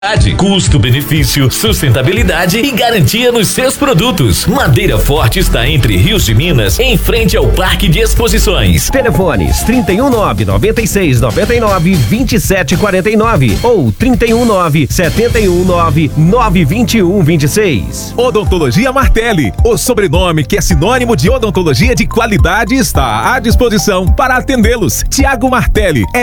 Custo-benefício, sustentabilidade e garantia nos seus produtos. Madeira Forte está entre Rios de Minas, em frente ao Parque de Exposições. Telefones 319-9699-2749 ou 319-719-92126. Odontologia Martelli, o sobrenome que é sinônimo de odontologia de qualidade, está à disposição para atendê-los. Tiago Martelli é